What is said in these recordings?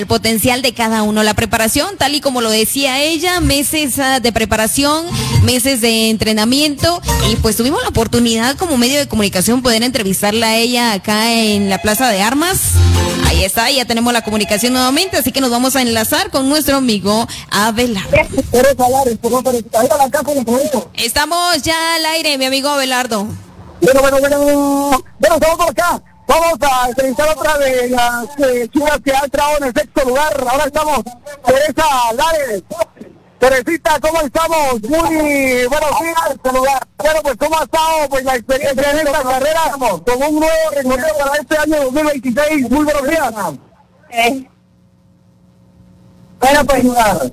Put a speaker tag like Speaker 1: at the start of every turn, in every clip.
Speaker 1: el potencial de cada uno. La preparación, tal y como lo decía ella, meses de preparación, meses de entrenamiento, y pues tuvimos la oportunidad como medio de comunicación poder entrevistarla a ella acá en la Plaza de Armas. Ahí está, ya tenemos la comunicación nuevamente, así que nos vamos a enlazar con nuestro amigo Abelardo. Estamos ya al aire, mi amigo Abelardo.
Speaker 2: Bueno, estamos por acá. Vamos a entrevistar otra de las chicas que ha entrado en el sexto lugar. Ahora estamos Teresa Lares. Teresita, ¿cómo estamos? Muy buenos días, lugar. Bueno, pues ¿cómo ha estado pues la experiencia en esta carrera? Con un nuevo recorrido para este año 2026. Muy buenos días.
Speaker 3: Bueno, pues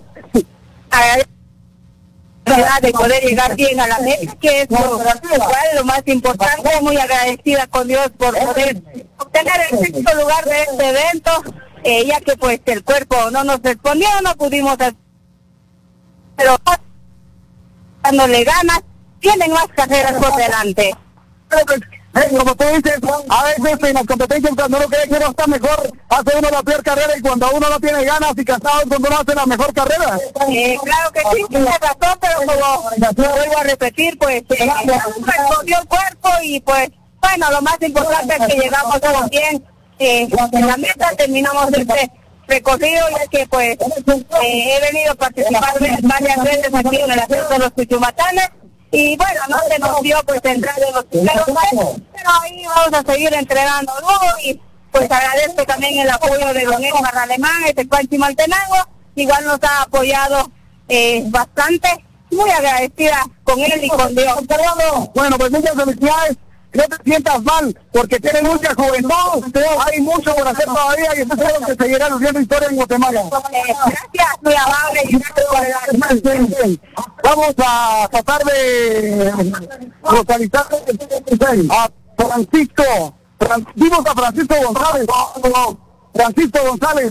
Speaker 3: de poder llegar bien a la meta, que es lo más importante. Muy agradecida con Dios por poder obtener el sexto lugar de este evento, ya que pues el cuerpo no nos respondió, no pudimos hacer, pero dándole ganas, tienen más carreras por delante.
Speaker 2: Como tú dices, a veces en las competencias cuando uno cree que uno está mejor, hace uno la peor carrera, y cuando uno no tiene ganas y cansado es cuando uno hace la mejor carrera.
Speaker 3: Claro que sí, tiene razón, pero como vuelvo a repetir, pues respondió el cuerpo, y pues bueno, lo más importante es que llegamos todos bien en la meta, terminamos este recorrido, ya que pues he venido a participar varias veces aquí en el ascenso de los Cuchumatanes. Y bueno, no se nos dio pues entrar en los primeros meses, pero ahí vamos a seguir entrenando luego, y pues agradezco también el apoyo de don Edgar Alemán, Panchi Maltenango, igual nos ha apoyado bastante, muy agradecida con él y con Dios.
Speaker 2: Bueno, pues muchas felicidades. No te sientas mal, porque tienes mucha juventud, hay mucho por hacer todavía, y estoy seguro que seguirán haciendo historia en Guatemala.
Speaker 3: Gracias, muy amable, y gracias por el...
Speaker 2: Vamos a tratar de localizar a Francisco. Vimos a Francisco González. Francisco González.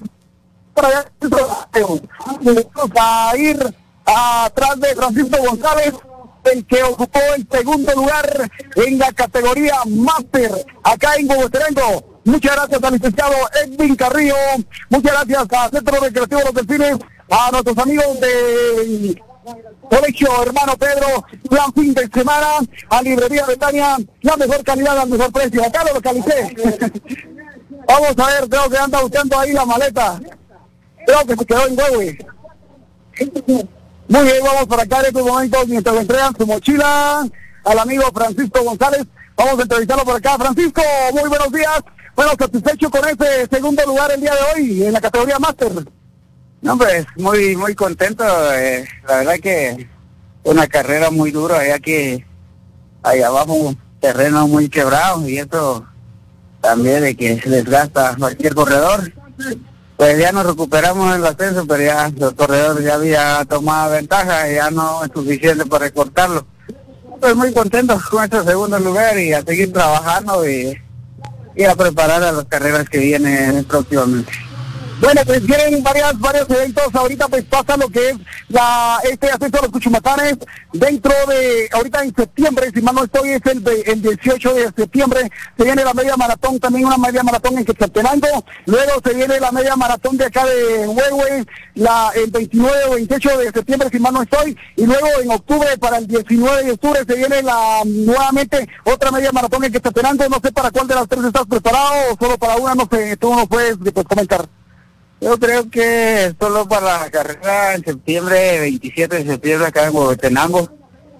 Speaker 2: Vamos a ir atrás de Francisco González, el que ocupó el segundo lugar en la categoría Máster acá en Huehuetenango. Muchas gracias al licenciado Edwin Carrillo, muchas gracias al Centro Recreativo Los Delfines, a nuestros amigos de Colegio Hermano Pedro, plan fin de semana, a Librería Betania, la mejor calidad al mejor precio. Acá lo localicé. Vamos a ver, creo que anda buscando ahí la maleta. Creo que se quedó en Huehue. Muy bien, vamos por acá en estos momentos mientras le entregan su mochila al amigo Francisco González. Vamos a entrevistarlo por acá. Francisco, muy buenos días. Bueno, satisfecho con ese segundo lugar el día de hoy en la categoría Máster.
Speaker 4: No, pues muy contento. La verdad que una carrera muy dura, ya que ahí abajo un terreno muy quebrado, y eso también de que se desgasta cualquier corredor. Pues ya nos recuperamos en el ascenso, pero ya los corredores ya había tomado ventaja y ya no es suficiente para recortarlo. Pues muy contentos con este segundo lugar, y a seguir trabajando y a preparar a las carreras que vienen próximamente.
Speaker 2: Bueno, pues vienen varios eventos. Ahorita pues pasa lo que es este ascenso a los Cuchumatanes. Dentro de, ahorita en septiembre, si mal no estoy, es el 18 de septiembre, se viene la media maratón, también una media maratón en Quetzaltenango. Luego se viene la media maratón de acá de Huehue, el 29 o 28 de septiembre, si mal no estoy. Y luego en octubre, para el 19 de octubre, se viene nuevamente otra media maratón en Quetzaltenango. No sé para cuál de las tres estás preparado, o solo para una, no sé, tú nos puedes comentar.
Speaker 4: Yo creo que solo para la carrera en septiembre, 27 de septiembre acá en Huehuetenango.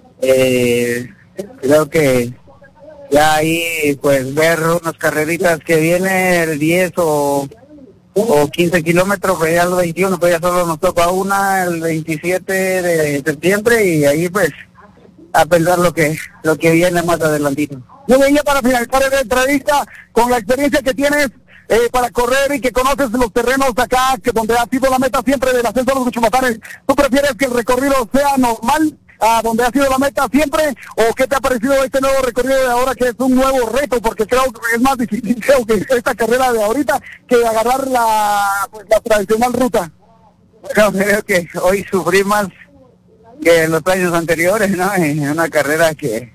Speaker 4: Creo que ya ahí pues ver unas carreritas que vienen el 10 o 15 kilómetros, pues ya el 21, pues ya solo nos toca una el 27 de septiembre, y ahí pues a pensar lo que viene más adelantito.
Speaker 2: Yo venía para finalizar la entrevista con la experiencia que tienes para correr y que conoces los terrenos de acá, que donde ha sido la meta siempre del ascenso a los Cuchumatanes. ¿Tú prefieres que el recorrido sea normal, a donde ha sido la meta siempre, o qué te ha parecido este nuevo recorrido de ahora, que es un nuevo reto? Porque creo que es más difícil, creo que esta carrera de ahorita, que agarrar la tradicional ruta.
Speaker 4: Creo que hoy sufrí más que en los años anteriores, ¿no? En una carrera que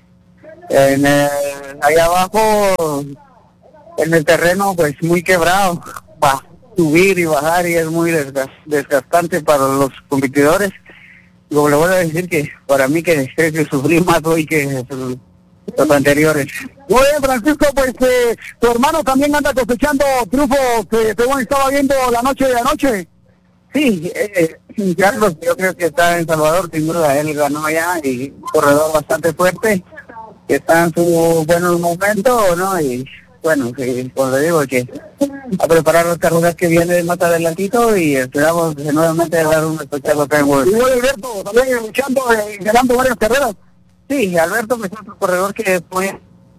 Speaker 4: allá abajo en el terreno pues muy quebrado, subir y bajar y es muy desgastante para los competidores. Como le voy a decir que para mí que creo que sufrí más hoy que los anteriores.
Speaker 2: Muy bien, Francisco, pues tu hermano también anda cosechando triunfos, según estaba viendo la noche de anoche.
Speaker 4: Sí, Carlos, yo creo que está en Salvador, sin duda, él ganó allá y un corredor bastante fuerte, que está en su buenos momentos, ¿no? Y bueno, como le digo, que a preparar las carreras que vienen más adelantito y esperamos nuevamente dar un espectáculo acá en World.
Speaker 2: Y Alberto también luchando, ganando varias carreras.
Speaker 4: Sí, Alberto es otro corredor que fue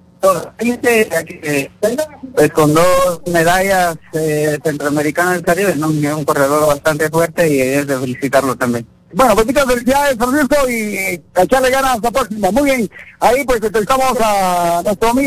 Speaker 4: pues con 2 medallas centroamericanas del Caribe, ¿no? Es un corredor bastante fuerte y es de felicitarlo también.
Speaker 2: Bueno, pues muchas felicidades, Francisco, y a echarle ganas a la próxima. Muy bien, ahí pues entrevistamos a nuestro amigo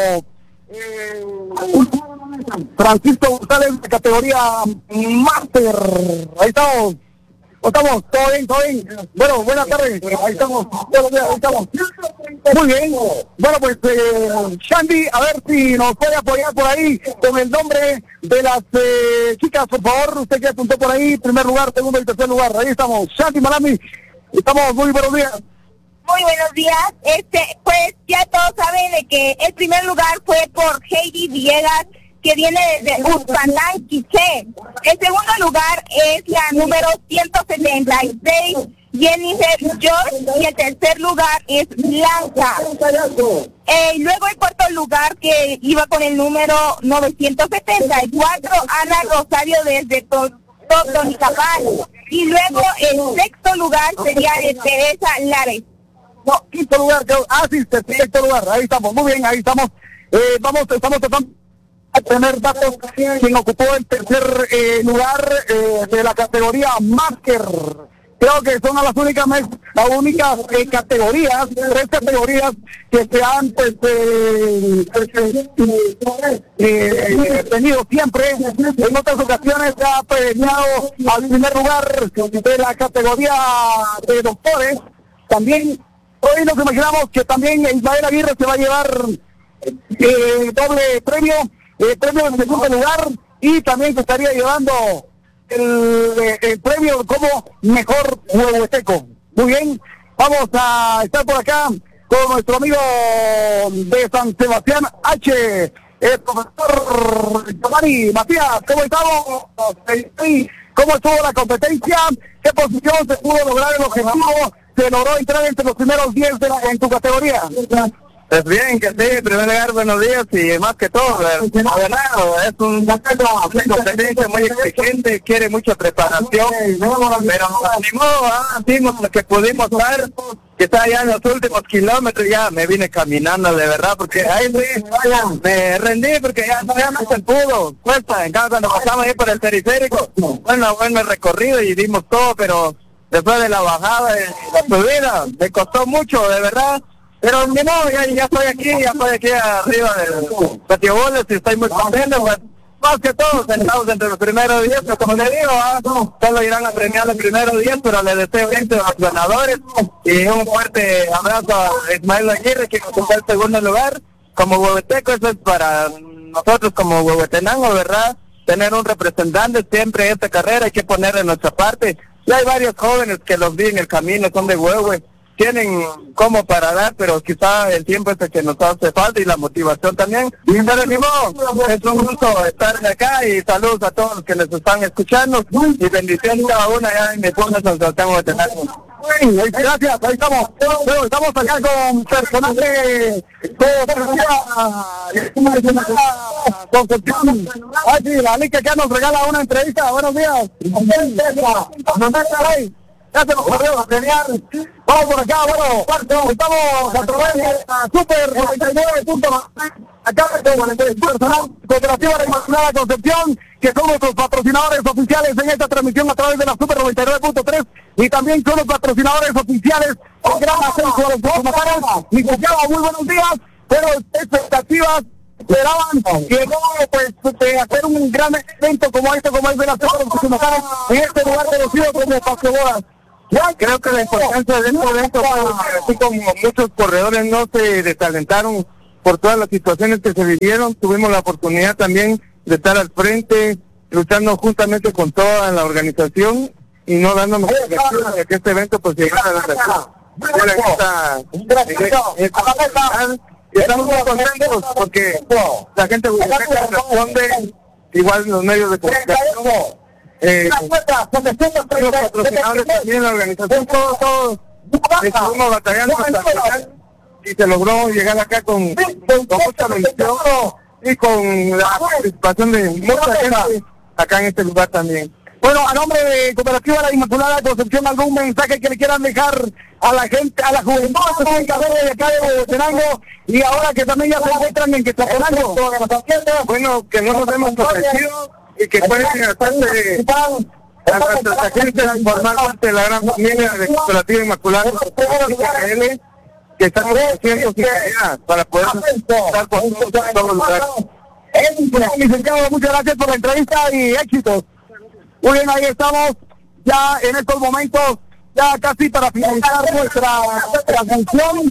Speaker 2: Francisco González de categoría Master. Ahí estamos. Estamos, todo bien, todo bien. Bueno, buenas tardes. Ahí estamos. Buenos días, ahí estamos. Muy bien. Bueno, pues, Shandy, a ver si nos puede apoyar por ahí con el nombre de las chicas, por favor. Usted que apuntó por ahí, primer lugar, segundo y tercer lugar. Ahí estamos. Shandy Malami, estamos, muy buenos días.
Speaker 3: Muy buenos días. Pues ya todos saben de que el primer lugar fue por Heidi Villegas, que viene desde Uxpanán, Quiché. El segundo lugar es la número 176, Jennifer George, y el tercer lugar es Blanca. Luego el cuarto lugar, que iba con el número 974, Ana Rosario desde Totonicapán. Y luego el sexto lugar sería de Teresa Lares.
Speaker 2: No, quinto lugar, sí, sexto lugar, ahí estamos, muy bien, ahí estamos. Estamos tratando de tener datos quien ocupó el tercer lugar de la categoría Master. Creo que son las únicas categorías, 3 categorías que se han tenido siempre. En otras ocasiones se ha premiado al primer lugar de la categoría de doctores. También hoy nos imaginamos que también Ismael Aguirre se va a llevar doble premio en segundo lugar, y también se estaría llevando el premio como mejor huehueteco. Muy bien, vamos a estar por acá con nuestro amigo de San Sebastián H, el profesor Giovanni Matías. ¿Cómo estamos? ¿Cómo estuvo la competencia? ¿Qué posición se pudo lograr el objetivo? ¿Se logró entrar entre los primeros 10 en tu categoría?
Speaker 4: Pues bien, que sí, en primer lugar, buenos días, y más que todo, la verdad, es una competencia muy exigente, quiere mucha preparación, pero nos animó, hicimos lo que pudimos dar, quizá ya en los últimos kilómetros ya me vine caminando de verdad, porque ahí sí, me rendí, porque ya no se pudo, cuesta, en cambio cuando pasamos ahí por el periférico, bueno, recorrido y dimos todo, pero después de la bajada y la subida, me costó mucho, de verdad. Pero ni modo, ya estoy aquí arriba del Patioboles y estoy muy contento, pues, más que todo sentados entre los primeros 10, pero como le digo, solo irán a premiar los primeros 10, pero le deseo éxito a los ganadores, y un fuerte abrazo a Ismael Aguirre, que ocupó el segundo lugar. Como huehueteco, eso es para nosotros como huehuetenango, ¿verdad? Tener un representante siempre en esta carrera, hay que poner de nuestra parte. Y hay varios jóvenes que los vi en el camino, son de Huehue, tienen como para dar, pero quizá el tiempo es el que nos hace falta y la motivación también. Y me animó, es un gusto estar acá, y saludos a todos los que les están escuchando, y bendiciones a cada una ya en mi pueblo San Sebastián de Tenango.
Speaker 2: Gracias, ahí estamos. Bueno, estamos acá con personaje Concepción. Sí, la Liga que nos regala una entrevista. Buenos días. Gracias por genial. Vamos por acá, bueno, estamos a través de Super 99.9, acá con el personal Cooperativa de Inmaculada Concepción, que son nuestros patrocinadores oficiales en esta transmisión a través de la Super 99.3, y también son los patrocinadores oficiales del Gran Ascenso de los Dos Mataros. Licenciado, muy buenos días, pero expectativas esperaban que luego pues hacer un gran evento como este, como es de la Super 99, en este lugar conocido como Paseo Bodas.
Speaker 4: Ya, creo que la importancia de este evento, así como muchos corredores no se desalentaron por todas las situaciones que se vivieron, tuvimos la oportunidad también de estar al frente,
Speaker 2: luchando justamente con toda la organización y no dándonos la de que este evento pues llegara a la región. Y estamos muy contentos porque la gente responde, igual los medios de comunicación, los patrocinadores también, la organización, todos estuvimos batallando hasta el final y se logró llegar acá con mucha bendición y con la participación de mucha gente acá en este lugar también. Bueno, a nombre de Cooperativa La Inmaculada Concepción, ¿algún mensaje que le quieran dejar a la gente, a la juventud de acá de Huehuetenango, y ahora que también ya se encuentran en Quetzaltenango? Bueno, que no nos hemos ofrecido y que pueden hacerse a nuestras agentes, formar parte de la gran familia de Cooperativa Inmaculada, que estamos haciendo sin calidad para poder estar con todos los lugares. Licenciado, muchas gracias por la entrevista y éxitos. Muy bien, ahí estamos ya en estos momentos, ya casi para finalizar nuestra transmisión.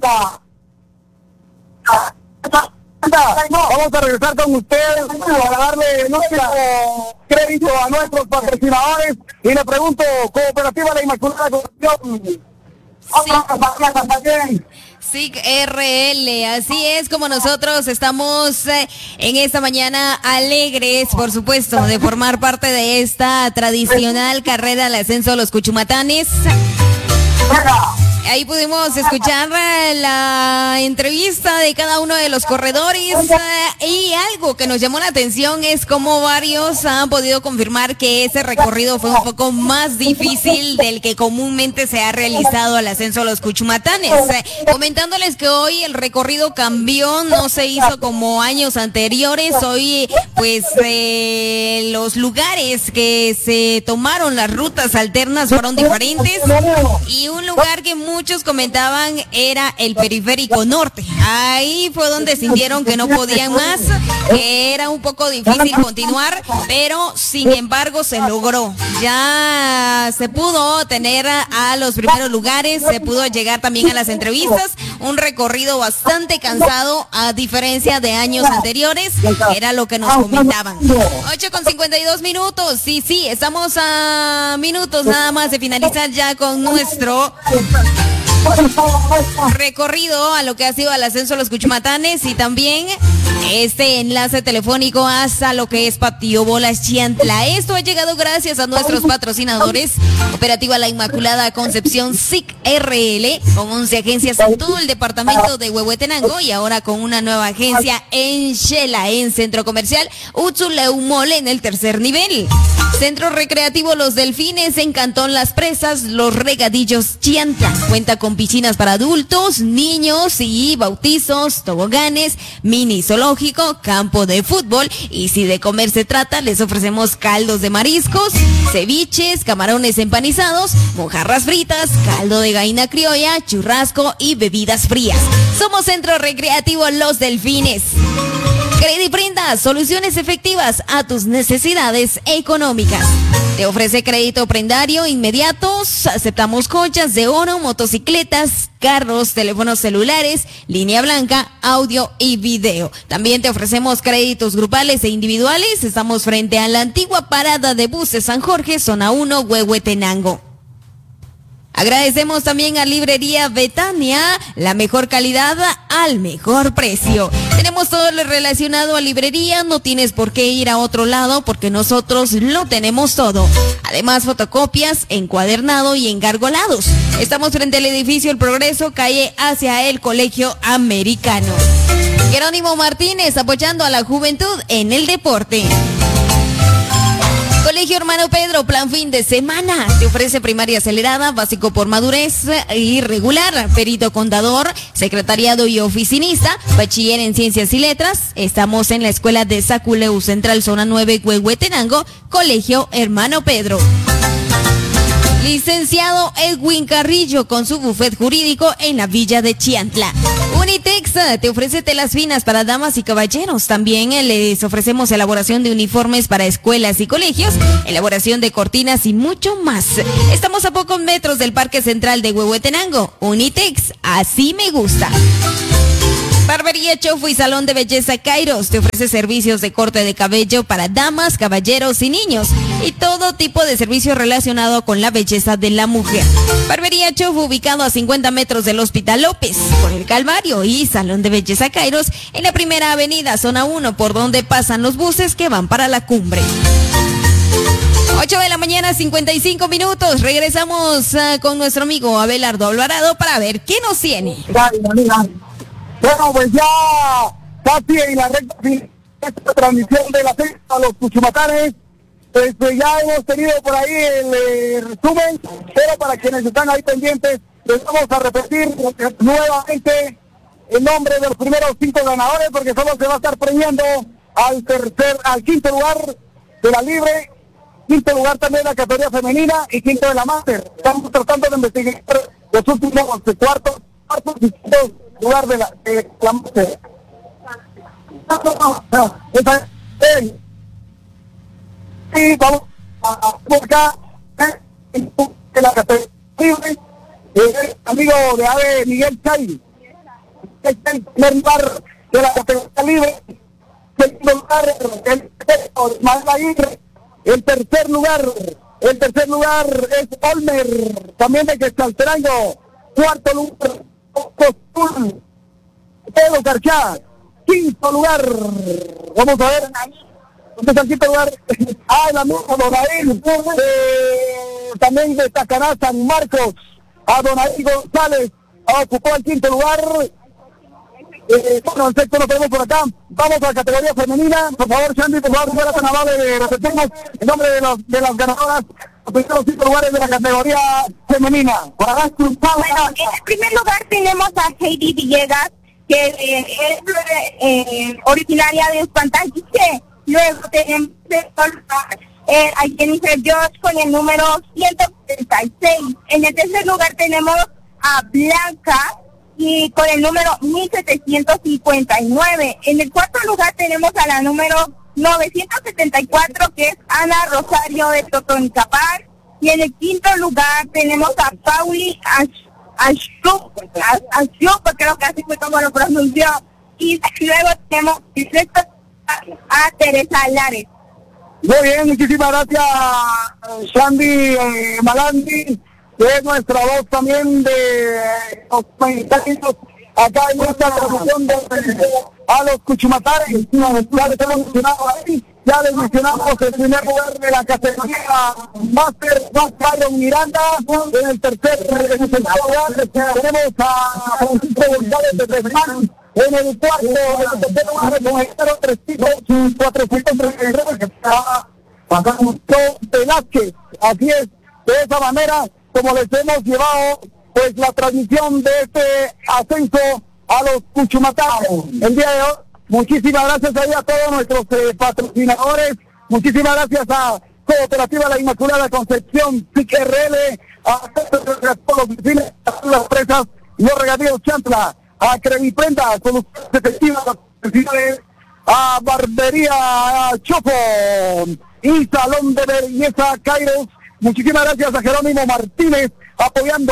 Speaker 2: Vamos a regresar con ustedes para darle nuestro crédito a nuestros patrocinadores y le pregunto, Cooperativa La Inmaculada Concepción.
Speaker 1: SIC RL, así es como nosotros estamos en esta mañana alegres, por supuesto, de formar parte de esta tradicional carrera al ascenso de los Cuchumatanes. Ahí pudimos escuchar la entrevista de cada uno de los corredores y algo que nos llamó la atención es cómo varios han podido confirmar que ese recorrido fue un poco más difícil del que comúnmente se ha realizado al ascenso de los Cuchumatanes. Comentándoles que hoy el recorrido cambió, no se hizo como años anteriores. Hoy pues los lugares que se tomaron, las rutas alternas fueron diferentes y un lugar que muchos comentaban era el periférico norte. Ahí fue donde sintieron que no podían más, que era un poco difícil continuar, pero sin embargo se logró. Ya se pudo tener a los primeros lugares, se pudo llegar también a las entrevistas. Un recorrido bastante cansado, a diferencia de años anteriores, era lo que nos comentaban. 8:52. Sí, estamos a minutos nada más de finalizar ya con nuestro recorrido a lo que ha sido el ascenso de los Cuchumatanes y también este enlace telefónico hasta lo que es Patio Bolas Chiantla. Esto ha llegado gracias a nuestros patrocinadores: Cooperativa La Inmaculada Concepción SIC RL, con 11 agencias en todo el departamento de Huehuetenango y ahora con una nueva agencia en Xela, en Centro Comercial Utsuleumol, en el tercer nivel. Centro Recreativo Los Delfines en Cantón Las Presas, Los Regadillos Chiantla. Cuenta con piscinas para adultos, niños y bautizos, toboganes, mini zoológico, campo de fútbol, y si de comer se trata, les ofrecemos caldos de mariscos, ceviches, camarones empanizados, mojarras fritas, caldo de gallina criolla, churrasco y bebidas frías. Somos Centro Recreativo Los Delfines. Crediprinta, soluciones efectivas a tus necesidades económicas. Te ofrece crédito prendario inmediatos, aceptamos coches de oro, motocicletas, carros, teléfonos celulares, línea blanca, audio y video. También te ofrecemos créditos grupales e individuales. Estamos frente a la antigua parada de buses San Jorge, zona 1, Huehuetenango. Agradecemos también a Librería Betania, la mejor calidad al mejor precio. Tenemos todo lo relacionado a librería, no tienes por qué ir a otro lado porque nosotros lo tenemos todo. Además, fotocopias, encuadernado y engargolados. Estamos frente al edificio El Progreso, calle hacia el Colegio Americano. Jerónimo Martínez, apoyando a la juventud en el deporte. Colegio Hermano Pedro, plan fin de semana. Te ofrece primaria acelerada, básico por madurez y regular, perito contador, secretariado y oficinista, bachiller en ciencias y letras. Estamos en la escuela de Saculeu Central, zona 9, Huehuetenango, Colegio Hermano Pedro. Licenciado Edwin Carrillo con su bufet jurídico en la villa de Chiantla. Unitex te ofrece telas finas para damas y caballeros. También les ofrecemos elaboración de uniformes para escuelas y colegios, elaboración de cortinas y mucho más. Estamos a pocos metros del Parque Central de Huehuetenango. Unitex, así me gusta. Barbería Chofu y Salón de Belleza Kairos te ofrece servicios de corte de cabello para damas, caballeros y niños y todo tipo de servicio relacionado con la belleza de la mujer. Barbería Chofu, ubicado a 50 metros del Hospital López, por el Calvario, y Salón de Belleza Kairos en la Primera Avenida, zona 1, por donde pasan los buses que van para la cumbre. 8 de la mañana, 55 minutos. Regresamos con nuestro amigo Abelardo Alvarado para ver qué nos tiene.
Speaker 2: Bueno, pues ya casi en la recta final de esta transmisión de la sexta a los Cuchumatanes, pues ya hemos tenido por ahí el resumen, pero para quienes están ahí pendientes, les vamos a repetir nuevamente el nombre de los primeros 5 ganadores, porque solo se va a estar premiando al quinto lugar de la libre, quinto lugar también de la categoría femenina y quinto de la máster. Estamos tratando de investigar los últimos cuartos y quintos lugar de la máster. Y vamos a buscar en la categoría libre, el amigo de AVE Miguel Chay, el primer lugar de la categoría libre, segundo lugar el Ismael Aguirre, el tercer lugar es Olmer, también de Quetzaltenango, cuarto lugar Pedro Carchá, quinto lugar, vamos a ver, ¿dónde está el quinto lugar? El amigo Donail, también destacará San Marcos, a Donail González, ocupó el quinto lugar. Bueno, el sexto lo tenemos por acá. Vamos a la categoría femenina. Por favor, Shandy, por favor, fuera tan amable de repetirnos el nombre de las ganadoras, los primeros 5 lugares de la categoría femenina.
Speaker 3: Bueno, en el primer lugar tenemos a Heidi Villegas, que es originaria de Espantaquiche. Luego tenemos a Jennifer George con el número 136. En el tercer lugar tenemos a Blanca y con el número 1759. En el cuarto lugar tenemos a la número 974, que es Ana Rosario de Totonicapán. Y en el quinto lugar tenemos a Pauli Ashuk, creo que así fue como lo pronunció. Y luego tenemos a Teresa Lares.
Speaker 2: Muy bien, muchísimas gracias, Shandy Malandi, que es nuestra voz también de los comentarios acá en nuestra transmisión a los Cuchumatares. Ya les mencionamos el primer lugar de la categoría Máster, Byron Miranda. En el tercer lugar tenemos a Francisco González de Tresman. En el cuarto, el tercer lugar con el 433, que está pasando Velázquez. Así es, de esa manera como les hemos llevado pues la transmisión de este ascenso a los Cuchumatanes el día de hoy. Muchísimas gracias ahí a todos nuestros patrocinadores, muchísimas gracias a Cooperativa La Inmaculada Concepción, SIC-RL, a todos los vecinos, a las presas, los regadíos Chantla, a Crediprenda, soluciones efectivas, a Barbería Chofu y Salón de Belleza Kairos. Muchísimas gracias a Jerónimo Martínez, apoyando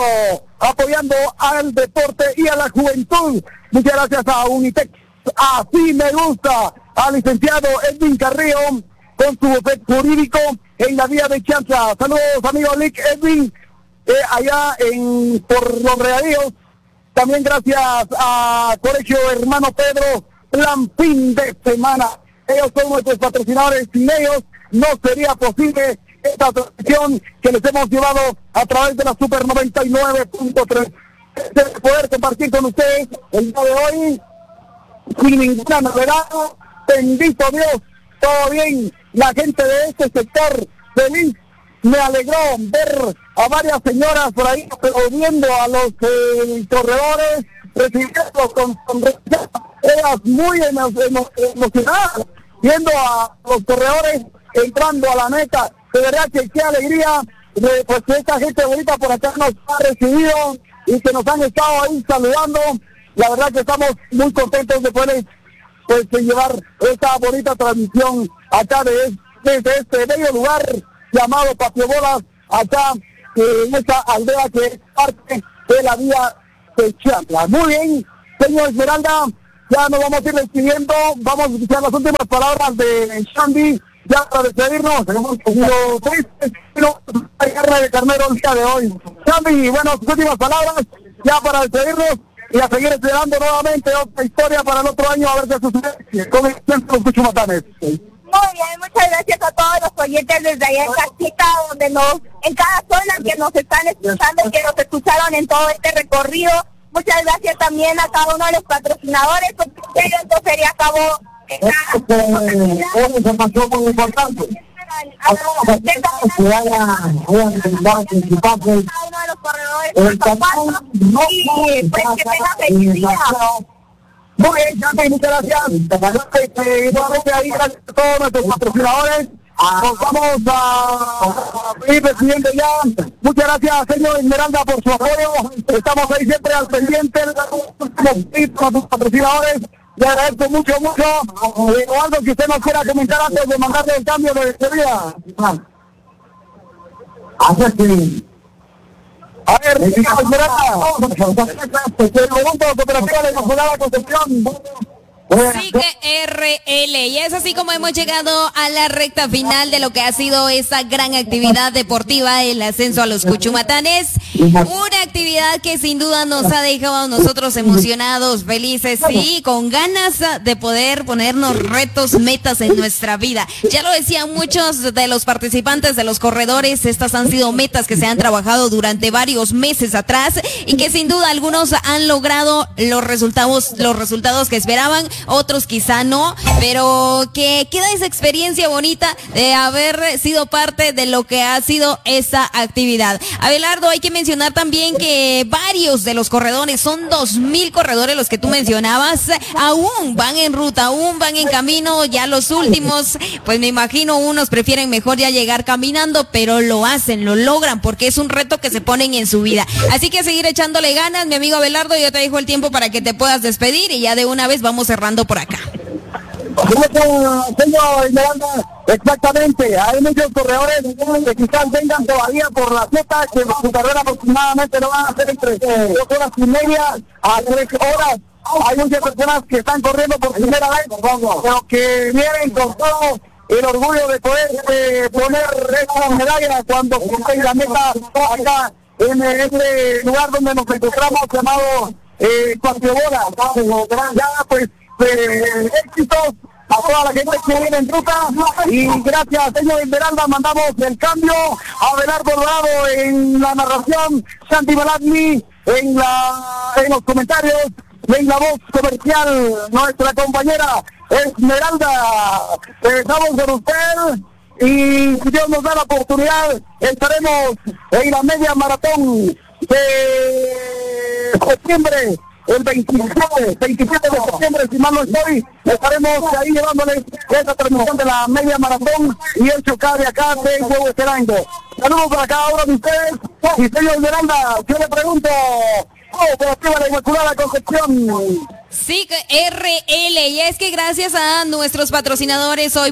Speaker 2: al deporte y a la juventud. Muchas gracias a Unitex, así me gusta, al licenciado Edwin Carrillo, con su bufete jurídico en la vía de Chantla. Saludos, amigo Lick Edwin, allá por los regadíos. También gracias a Colegio Hermano Pedro, plan fin de semana. Ellos son nuestros patrocinadores, sin ellos no sería posible esta transmisión que les hemos llevado a través de la Super 99.3. Poder compartir con ustedes el día de hoy sin ninguna novedad. Bendito Dios, todo bien. La gente de este sector feliz. Me alegró ver a varias señoras por ahí aplaudiendo a los corredores, recibiendo con ellas muy emocionadas, viendo a los corredores entrando a la meta. De verdad que qué alegría, pues que esta gente bonita por acá nos ha recibido y que nos han estado ahí saludando. La verdad que estamos muy contentos de poder pues llevar esta bonita transmisión acá desde este bello lugar llamado Patio Bolas, acá en esta aldea que es parte de la vía de Chantla. Muy bien, señor Esmeralda, ya nos vamos a ir despidiendo, vamos a escuchar las últimas palabras de Shandy, ya para despedirnos, tenemos lo triste, la guerra de carnero el día de hoy. Shandy, bueno, sus últimas palabras, ya para despedirnos, y a seguir esperando nuevamente otra historia para el otro año, a ver qué sucede con el centro de los Cuchumatanes.
Speaker 3: Muy bien, muchas gracias a todos los oyentes desde allá en casita, donde en cada zona que nos están escuchando, que nos escucharon en todo este recorrido. Muchas gracias también a cada uno de los patrocinadores, porque esto sería a cabo
Speaker 2: una información muy importante.
Speaker 3: Cada uno de los corredores, y pues que tenga feliz día.
Speaker 2: Muy bien, Shandy, muchas gracias. Igualmente ahí, gracias a todos nuestros patrocinadores. Nos vamos a ir despidiendo ya. Muchas gracias, señor Esmeralda, por su apoyo. Estamos ahí siempre al pendiente de los patrocinadores. Le agradezco mucho. O algo que usted nos quiera comentar antes de mandarle el cambio de despedida. A ver, Esmeralda, el conjunto cooperativa de Inmaculada Concepción.
Speaker 1: Sigue RL, y es así como hemos llegado a la recta final de lo que ha sido esa gran actividad deportiva, el ascenso a los Cuchumatanes, una actividad que sin duda nos ha dejado a nosotros emocionados, felices y con ganas de poder ponernos retos, metas en nuestra vida. Ya lo decían muchos de los participantes, de los corredores, estas han sido metas que se han trabajado durante varios meses atrás y que sin duda algunos han logrado los resultados que esperaban, otros quizá no, pero que queda esa experiencia bonita de haber sido parte de lo que ha sido esa actividad. Abelardo, hay que mencionar también que varios de los corredores, son 2,000 corredores los que tú mencionabas, aún van en ruta, aún van en camino, ya los últimos, pues me imagino unos prefieren mejor ya llegar caminando, pero lo hacen, lo logran, porque es un reto que se ponen en su vida. Así que a seguir echándole ganas, mi amigo Abelardo, yo te dejo el tiempo para que te puedas despedir y ya de una vez vamos cerrando por acá.
Speaker 2: Señor Esmeralda, exactamente, hay muchos corredores que quizás vengan todavía por la meta, que su carrera aproximadamente lo van a hacer entre 2 horas y media a 3 horas. Hay muchas personas que están corriendo por primera vez, pero que vienen con todo el orgullo de poder poner esta medalla cuando cumplen la meta acá en este lugar donde nos encontramos, llamado Cuatriobola. Ya pues éxitos a toda la gente que viene en ruta, y gracias, señor Esmeralda. Mandamos el cambio a Abelardo Dorado en la narración, Shandy Baladni en los comentarios, en la voz comercial nuestra compañera Esmeralda. Regresamos con usted y si Dios nos da la oportunidad estaremos en la media maratón de septiembre. El 27 de septiembre, si mal no estoy, estaremos ahí llevándoles esta transmisión de la media maratón y el chocar de acá de Huehuetenango. Saludos para cada uno de ustedes. Y señor Esmeralda, yo le pregunto, Cooperativa de Inmaculada Concepción.
Speaker 1: Sí, RL, y es que gracias a nuestros patrocinadores hoy